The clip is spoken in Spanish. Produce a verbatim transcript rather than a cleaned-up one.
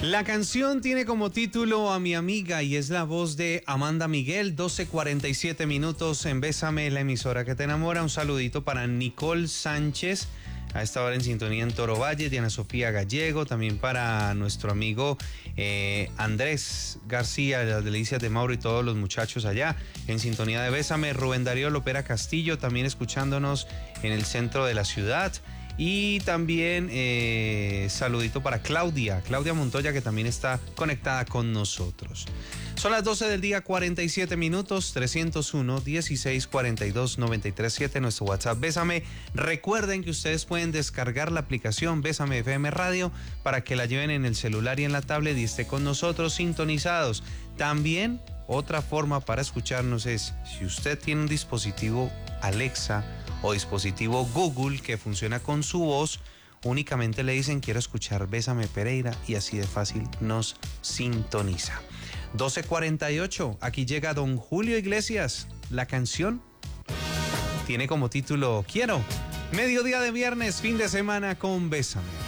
La canción tiene como título A mi amiga y es la voz de Amanda Miguel. Doce cuarenta y siete minutos en Bésame, la emisora que te enamora. Un saludito para Nicole Sánchez, a esta hora en sintonía en Toro Valle, Diana Sofía Gallego, también para nuestro amigo eh, Andrés García, de las Delicias de Mauro y todos los muchachos allá en sintonía de Bésame. Rubén Darío Lopera Castillo, también escuchándonos en el centro de la ciudad. Y también eh, saludito para Claudia, Claudia Montoya, que también está conectada con nosotros. Son las doce del día, cuarenta y siete minutos, trescientos uno, dieciséis, cuarenta y dos, noventa y tres, siete, nuestro WhatsApp Bésame. Recuerden que ustedes pueden descargar la aplicación Bésame F M Radio para que la lleven en el celular y en la tablet y esté con nosotros sintonizados. También otra forma para escucharnos es, si usted tiene un dispositivo Alexa o dispositivo Google que funciona con su voz, únicamente le dicen quiero escuchar Bésame Pereira y así de fácil nos sintoniza. doce cuarenta y ocho, aquí llega don Julio Iglesias. La canción tiene como título Quiero. Mediodía de viernes, fin de semana con Bésame.